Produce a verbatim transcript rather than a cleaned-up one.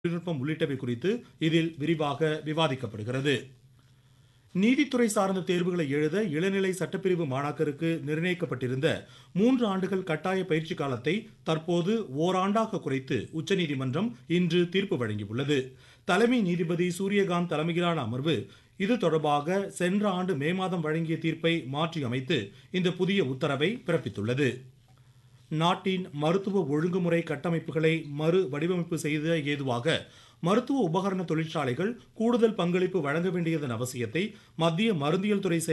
தொழில்நுட்பம் உள்ளிட்டவை குறித்து இதில் விரிவாக விவாதிக்கப்படுகிறது. நீதித்துறை சார்ந்த தேர்வுகளை எழுத இளநிலை சட்டப்பிரிவு மாணாக்கருக்கு நிர்ணயிக்கப்பட்டிருந்த மூன்று ஆண்டுகள் கட்டாய பயிற்சி காலத்தை தற்போது ஓராண்டாக குறைத்து உச்சநீதிமன்றம் இன்று தீர்ப்பு வழங்கியுள்ளது. தலைமை நீதிபதி சூரியகாந்த் தலைமையிலான அமர்வு இது தொடர்பாக சென்ற ஆண்டு மே மாதம் வழங்கிய தீர்ப்பை மாற்றி அமைத்து இந்த புதிய உத்தரவை பிறப்பித்துள்ளது. நாட்டின் மருத்துவ ஒழுங்குமுறை கட்டமைப்புகளை மறு வடிவமைப்பு செய்த ஏதுவாக மருத்துவ உபகரண தொழிற்சாலைகள் கூடுதல் பங்களிப்பு வழங்க வேண்டியதன் அவசியத்தை மத்திய மருந்தியல் துறை